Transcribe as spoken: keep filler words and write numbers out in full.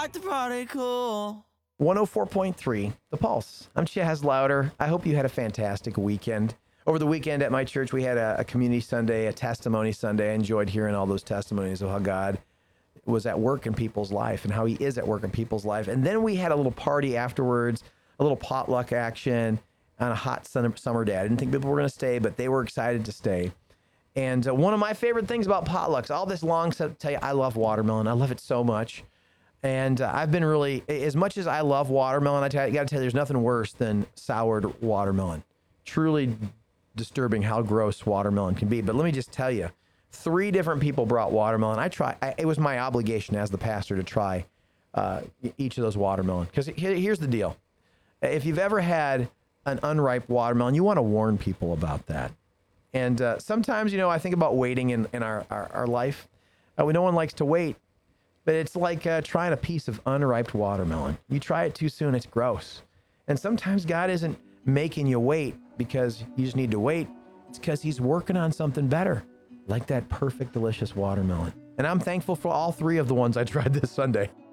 like the party cool. one oh four point three, The Pulse. I'm Chaz Louder. I hope you had a fantastic weekend. Over the weekend at my church, we had a, a community Sunday, a testimony Sunday. I enjoyed hearing all those testimonies of how God was at work in people's life and how he is at work in people's life. And then we had a little party afterwards, a little potluck action on a hot summer day. I didn't think people were going to stay, but they were excited to stay. And uh, one of my favorite things about potlucks, all this long stuff, tell you, I love watermelon. I love it so much. And uh, I've been really, as much as I love watermelon, I, tell, I got to tell you, there's nothing worse than soured watermelon. Truly disturbing how gross watermelon can be. But let me just tell you, three different people brought watermelon. I tried, I, it was my obligation as the pastor to try uh, each of those watermelon. Because here, here's the deal. If you've ever had an unripe watermelon, you want to warn people about that. And uh, sometimes, you know, I think about waiting in, in our, our, our life. Uh, we, no one likes to wait, but it's like uh, trying a piece of unripe watermelon. You try it too soon, it's gross. And sometimes God isn't making you wait because you just need to wait. It's because he's working on something better, like that perfect, delicious watermelon. And I'm thankful for all three of the ones I tried this Sunday.